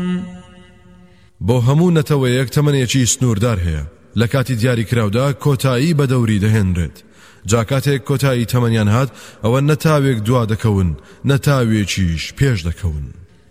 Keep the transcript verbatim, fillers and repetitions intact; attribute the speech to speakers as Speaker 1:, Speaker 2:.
Speaker 1: بۆ هەموو نەتەوەیەک تەمەنێکی سنووردار هەیە لە کاتی دیاری کراودا کۆتایی بە دەوری دەهێنرێت جا کاتێک کۆتایی تەمەنیان هات ئەوە نەتاوێک دوا دەکەون نەتاوێکیش پێش دەکەون